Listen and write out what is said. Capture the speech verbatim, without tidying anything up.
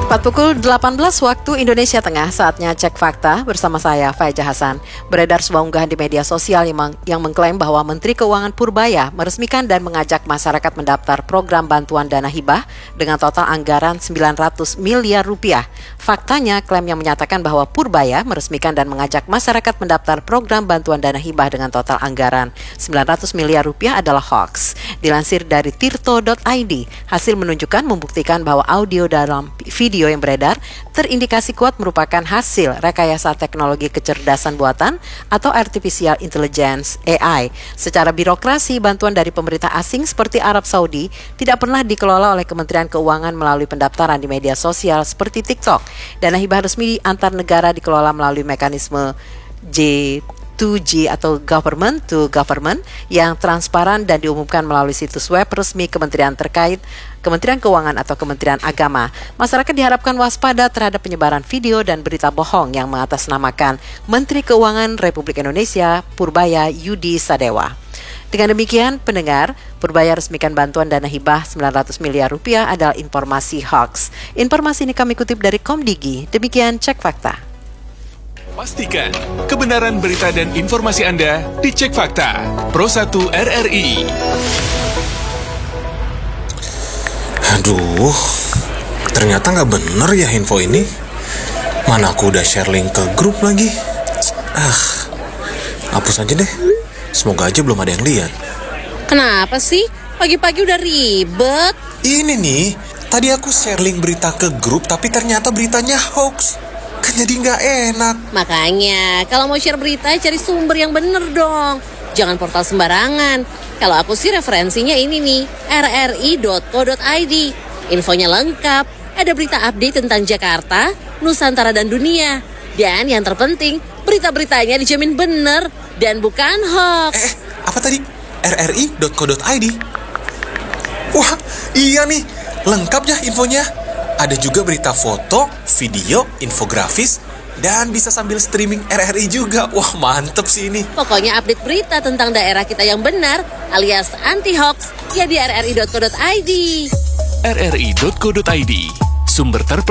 Tepat pukul delapan belas waktu Indonesia Tengah, saatnya cek fakta bersama saya, Faiza Hasan. Beredar sebuah unggahan di media sosial yang, meng- yang mengklaim bahwa Menteri Keuangan Purbaya meresmikan dan mengajak masyarakat mendaftar program bantuan dana hibah dengan total anggaran sembilan ratus miliar rupiah. Faktanya, klaim yang menyatakan bahwa Purbaya meresmikan dan mengajak masyarakat mendaftar program bantuan dana hibah dengan total anggaran sembilan ratus miliar rupiah adalah hoax. Dilansir dari tirto dot i d, hasil menunjukkan membuktikan bahwa audio dalam video yang beredar terindikasi kuat merupakan hasil rekayasa teknologi kecerdasan buatan atau artificial intelligence A I. Secara birokrasi, bantuan dari pemerintah asing seperti Arab Saudi tidak pernah dikelola oleh Kementerian Keuangan melalui pendaftaran di media sosial seperti TikTok. Dana hibah resmi antar negara dikelola melalui mekanisme G dua G atau government to government yang transparan dan diumumkan melalui situs web resmi kementerian terkait, Kementerian Keuangan atau Kementerian Agama. Masyarakat diharapkan waspada terhadap penyebaran video dan berita bohong yang mengatasnamakan Menteri Keuangan Republik Indonesia Purbaya Yudi Sadewa. Dengan demikian, pendengar, Purbaya resmikan bantuan dana hibah sembilan ratus miliar rupiah adalah informasi hoax. Informasi ini kami kutip dari Komdigi. Demikian cek fakta. Pastikan kebenaran berita dan informasi Anda dicek fakta. Pro satu R R I. Aduh, ternyata nggak bener ya info ini. Mana aku udah share link ke grup lagi. Ah, hapus aja deh. Semoga aja belum ada yang lihat. Kenapa sih? Pagi-pagi udah ribet. Ini nih, tadi aku share link berita ke grup tapi ternyata beritanya hoax. Kan jadi nggak enak. Makanya, kalau mau share berita, cari sumber yang bener dong. Jangan portal sembarangan. Kalau aku sih referensinya ini nih, r r i dot co dot i d. Infonya lengkap, ada berita update tentang Jakarta, Nusantara dan dunia. Dan yang terpenting, berita-beritanya dijamin bener dan bukan hoax. Eh, apa tadi? r r i dot co dot i d. Wah, iya nih, lengkap ya infonya. Ada juga berita foto, video, infografis, dan bisa sambil streaming R R I juga. Wah, mantep sih ini. Pokoknya update berita tentang daerah kita yang benar, alias anti-hoax, ya di r r i dot co dot i d. r r i dot co dot i d. Sumber terpercaya.